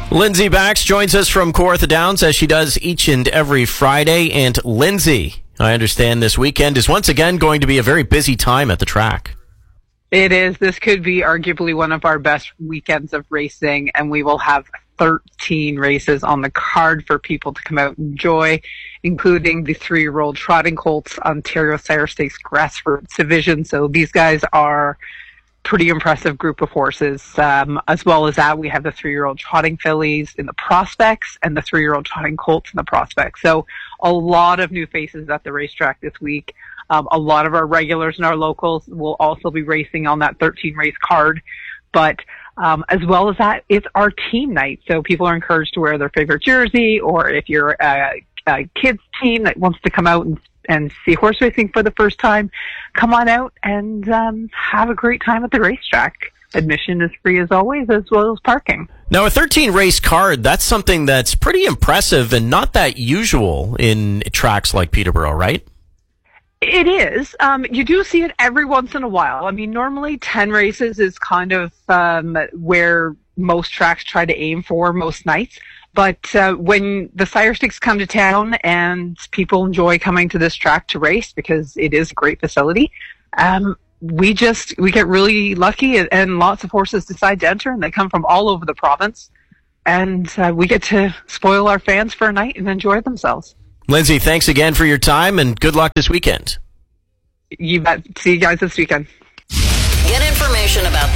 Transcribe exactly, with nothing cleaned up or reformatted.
Lindsay Bax joins us from Kawartha Downs as she does each and every Friday. And Lindsay, I understand this weekend is once again going to be a very busy time at the track. It is. This could be arguably one of our best weekends of racing, and we will have thirteen races on the card for people to come out and enjoy, including the three-year-old Trotting Colts Ontario Sire Stakes Grassroots Division. So these guys are pretty impressive group of horses. Um, as well as that, we have the three-year-old Trotting Fillies in the prospects and the three-year-old Trotting Colts in the prospects. So a lot of new faces at the racetrack this week. Um, a lot of our regulars and our locals will also be racing on that thirteen race card. But um, as well as that, it's our team night. So people are encouraged to wear their favorite jersey, or if you're a, a kids team that wants to come out and and see horse racing for the first time, come on out and um, have a great time at the racetrack. Admission is free as always, as well as parking. Now, a thirteen race card, that's something that's pretty impressive and not that usual in tracks like Peterborough, right? It is. Um, you do see it every once in a while. I mean, normally ten races is kind of um, where most tracks try to aim for most nights. But uh, when the Sire Stakes come to town and people enjoy coming to this track to race because it is a great facility, um, we just we get really lucky, and lots of horses decide to enter, and they come from all over the province, and uh, we get to spoil our fans for a night and enjoy themselves. Lindsay, thanks again for your time, and good luck this weekend. You bet. See you guys this weekend. Get information about